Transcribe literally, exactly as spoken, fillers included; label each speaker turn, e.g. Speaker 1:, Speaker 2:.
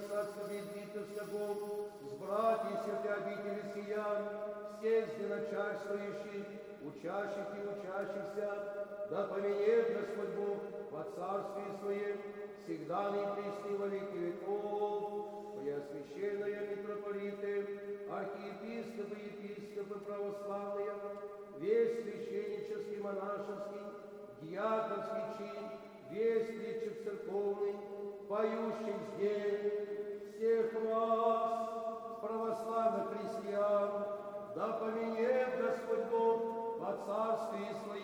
Speaker 1: царство безбитостно Бог, с братьями святой обители сия, всех начальствующих, учащих и учащихся, да поменяет Господь Бог во царстве Своем, всегда и пресны во веки веков. Преосвященные митрополиты, архиепископы, епископы православные, весь священнический, монашеский, диаконский чин, весь притчик церковный, поющих здесь, всех вас, православных христиан, да поменяет Господь Бог во царстве Своем.